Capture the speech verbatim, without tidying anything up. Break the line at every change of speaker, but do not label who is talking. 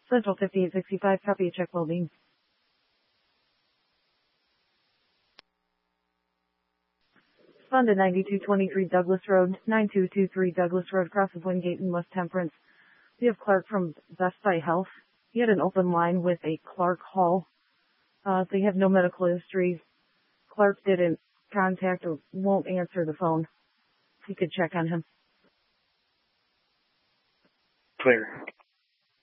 Central fifty-eight sixty-five, copy a check well-being. Respond to ninety-two twenty-three Douglas Road, nine two two three Douglas Road, crosses Wingate and West Temperance. We have Clark from Best Buy Health. He had an open line with a Clark Hall. Uh, they have no medical history. Clark didn't contact or won't answer the phone. You could check on him.
Clear.